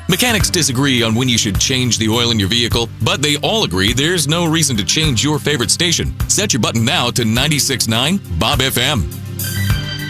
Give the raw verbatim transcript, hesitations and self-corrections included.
Mechanics disagree on when you should change the oil in your vehicle, but they all agree there's no reason to change your favorite station. Set your button now to ninety-six point nine Bob F M.